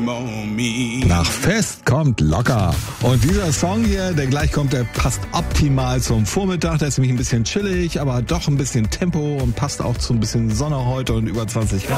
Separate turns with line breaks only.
on me.
Nach Fest kommt locker. Und dieser Song hier, der gleich kommt, der passt optimal zum Vormittag. Der ist nämlich ein bisschen chillig, aber doch ein bisschen Tempo und passt auch zu ein bisschen Sonne heute und über 20 Grad.